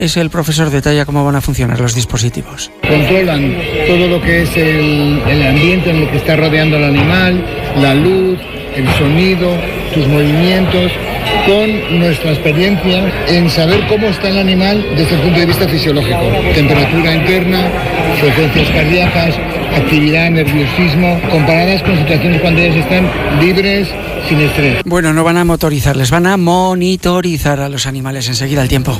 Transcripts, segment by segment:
Es el profesor detalla cómo van a funcionar los dispositivos. Controlan todo lo que es el ambiente en el que está rodeando al animal, la luz, el sonido, sus movimientos, con nuestra experiencia en saber cómo está el animal desde el punto de vista fisiológico. Temperatura interna, frecuencias cardíacas, actividad, nerviosismo, comparadas con situaciones cuando ellas están libres, sin estrés. Bueno, no van a motorizarles, van a monitorizar a los animales. Enseguida el tiempo.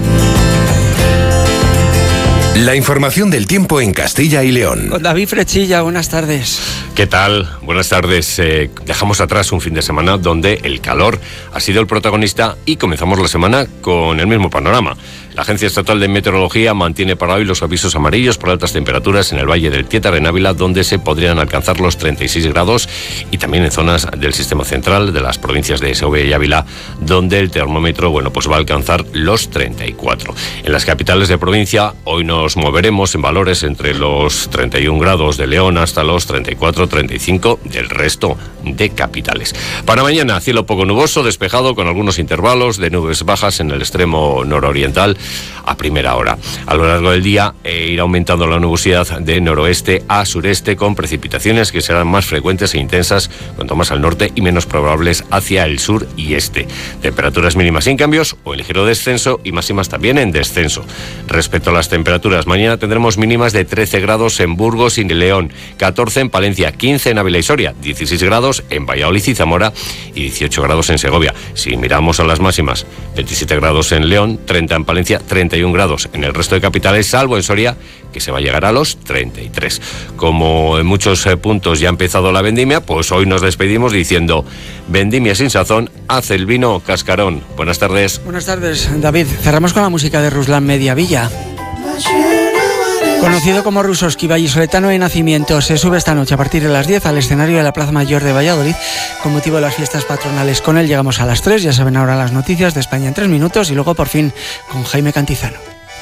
La información del tiempo en Castilla y León. Con David Frechilla, buenas tardes. ¿Qué tal? Buenas tardes. Dejamos atrás un fin de semana donde el calor ha sido el protagonista y comenzamos la semana con el mismo panorama. La Agencia Estatal de Meteorología mantiene para hoy los avisos amarillos por altas temperaturas en el Valle del Tiétar, en Ávila, donde se podrían alcanzar los 36 grados, y también en zonas del sistema central de las provincias de Segovia y Ávila, donde el termómetro va a alcanzar los 34. En las capitales de provincia hoy nos moveremos en valores entre los 31 grados de León hasta los 34-35 del resto de capitales. Para mañana, cielo poco nuboso, despejado con algunos intervalos de nubes bajas en el extremo nororiental a primera hora. A lo largo del día irá aumentando la nubosidad de noroeste a sureste, con precipitaciones que serán más frecuentes e intensas cuanto más al norte y menos probables hacia el sur y este. Temperaturas mínimas sin cambios o en ligero descenso y máximas también en descenso. Respecto a las temperaturas, mañana tendremos mínimas de 13 grados en Burgos y León, 14 en Palencia, 15 en Ávila y Soria, 16 grados en Valladolid y Zamora y 18 grados en Segovia. Si miramos a las máximas, 27 grados en León, 30 en Palencia, 31 grados en el resto de capitales, salvo en Soria, que se va a llegar a los 33. Como en muchos puntos ya ha empezado la vendimia, pues hoy nos despedimos diciendo: vendimia sin sazón, hace el vino cascarón. Buenas tardes. Buenas tardes, David. Cerramos con la música de Ruslan Mediavilla. Conocido como Rusoski, vallisoletano de nacimiento, se sube esta noche a partir de las 10 al escenario de la Plaza Mayor de Valladolid con motivo de las fiestas patronales. Con él llegamos a las 3, ya saben ahora las noticias de España en 3 minutos y luego por fin con Jaime Cantizano.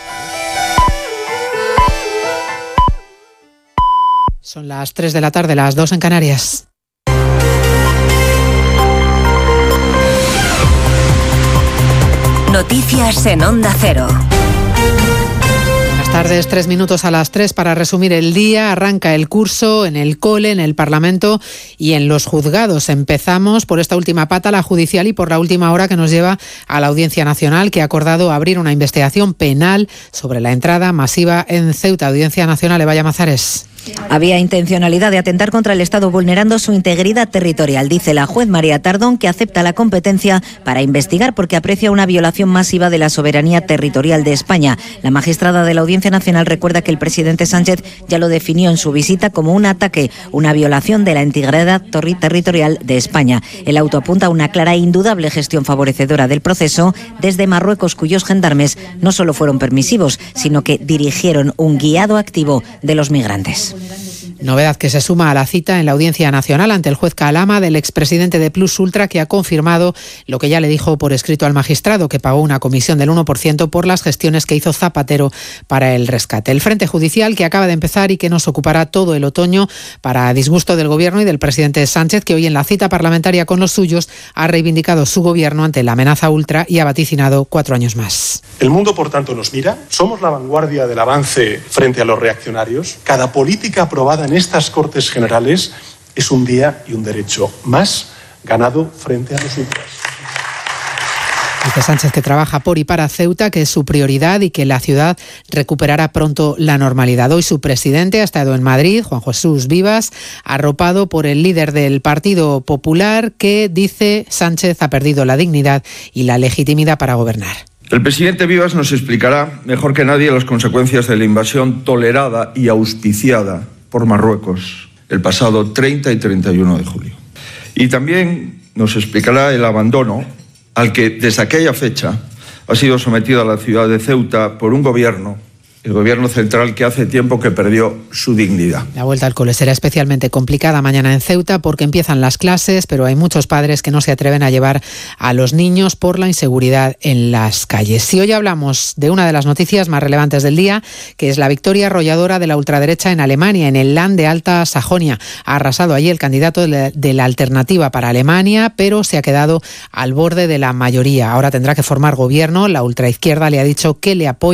Son las 3 de la tarde, las 2 en Canarias. Noticias en Onda Cero. Tardes, 3 minutos a las 3 para resumir el día. Arranca el curso en el cole, en el Parlamento y en los juzgados. Empezamos por esta última pata, la judicial, y por la última hora que nos lleva a la Audiencia Nacional, que ha acordado abrir una investigación penal sobre la entrada masiva en Ceuta. Audiencia Nacional, Eva Llamazares. Había intencionalidad de atentar contra el Estado vulnerando su integridad territorial, dice la juez María Tardón, que acepta la competencia para investigar porque aprecia una violación masiva de la soberanía territorial de España. La magistrada de la Audiencia Nacional recuerda que el presidente Sánchez ya lo definió en su visita como un ataque, una violación de la integridad territorial de España. El auto apunta a una clara e indudable gestión favorecedora del proceso desde Marruecos, cuyos gendarmes no solo fueron permisivos, sino que dirigieron un guiado activo de los migrantes. Novedad que se suma a la cita en la Audiencia Nacional ante el juez Calama del expresidente de Plus Ultra, que ha confirmado lo que ya le dijo por escrito al magistrado, que pagó una comisión del 1% por las gestiones que hizo Zapatero para el rescate. El frente judicial, que acaba de empezar y que nos ocupará todo el otoño para disgusto del Gobierno y del presidente Sánchez, que hoy en la cita parlamentaria con los suyos ha reivindicado su gobierno ante la amenaza ultra y ha vaticinado 4 años más. El mundo, por tanto, nos mira. Somos la vanguardia del avance frente a los reaccionarios. Cada política aprobada en estas Cortes Generales es un día y un derecho más ganado frente a los ultras. Dice Sánchez que trabaja por y para Ceuta, que es su prioridad y que la ciudad recuperará pronto la normalidad. Hoy su presidente ha estado en Madrid, Juan Jesús Vivas, arropado por el líder del Partido Popular, que, dice Sánchez, ha perdido la dignidad y la legitimidad para gobernar. El presidente Vivas nos explicará mejor que nadie las consecuencias de la invasión tolerada y auspiciada por Marruecos el pasado 30 y 31 de julio. Y también nos explicará el abandono al que desde aquella fecha ha sido sometida la ciudad de Ceuta por un gobierno El gobierno central que hace tiempo que perdió su dignidad. La vuelta al cole será especialmente complicada mañana en Ceuta porque empiezan las clases, pero hay muchos padres que no se atreven a llevar a los niños por la inseguridad en las calles. Y hoy hablamos de una de las noticias más relevantes del día, que es la victoria arrolladora de la ultraderecha en Alemania, en el Land de Alta Sajonia. Ha arrasado allí el candidato de la Alternativa para Alemania, pero se ha quedado al borde de la mayoría. Ahora tendrá que formar gobierno. La ultraizquierda le ha dicho que le apoya